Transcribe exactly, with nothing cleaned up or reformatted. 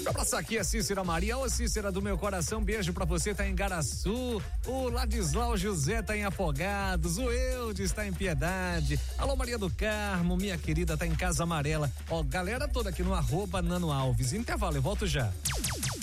Deixa eu abraçar aqui a Cícera Maria. Ô Cícera do meu coração, beijo pra você, tá em Garaçu. O Ladislau José tá em Afogados. O Eudes tá em Piedade. Alô Maria do Carmo, minha querida, tá em Casa Amarela. Ó, galera toda aqui no arroba Nano Alves. Intervalo, eu volto já.